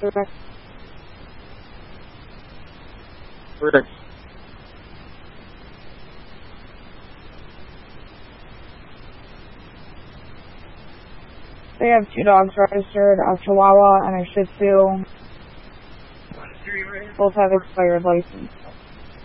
Correct. Correct. They have 2 dogs registered, a Chihuahua and a Shih Tzu. Both have expired license.